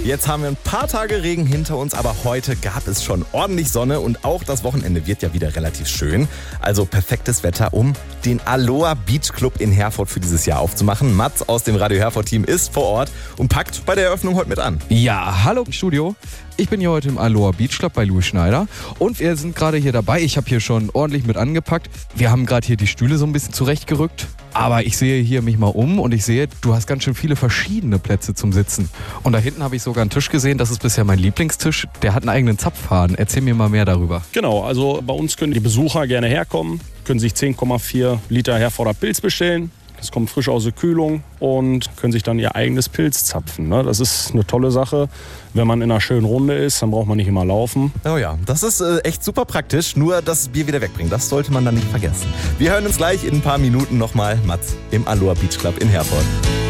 Jetzt haben wir ein paar Tage Regen hinter uns, aber heute gab es schon ordentlich Sonne und auch das Wochenende wird ja wieder relativ schön. Also perfektes Wetter, um den Aloha Beach Club in Herford für dieses Jahr aufzumachen. Mats aus dem Radio Herford Team ist vor Ort und packt bei der Eröffnung heute mit an. Ja, hallo im Studio. Ich bin hier heute im Aloha Beach Club bei Louis Schneider und wir sind gerade hier dabei. Ich habe hier schon ordentlich mit angepackt. Wir haben gerade hier die Stühle so ein bisschen zurechtgerückt. Aber ich sehe hier mich mal um und ich sehe, du hast ganz schön viele verschiedene Plätze zum Sitzen. Und da hinten habe ich sogar einen Tisch gesehen, das ist bisher mein Lieblingstisch. Der hat einen eigenen Zapfhahn. Erzähl mir mal mehr darüber. Genau, also bei uns können die Besucher gerne herkommen, können sich 10,4 Liter Herforder Pilz bestellen. Das kommt frisch aus der Kühlung und können sich dann ihr eigenes Pilz zapfen. Das ist eine tolle Sache. Wenn man in einer schönen Runde ist, dann braucht man nicht immer laufen. Oh ja, das ist echt super praktisch. Nur das Bier wieder wegbringen, das sollte man dann nicht vergessen. Wir hören uns gleich in ein paar Minuten nochmal, Mats, im Aloha Beach Club in Herford.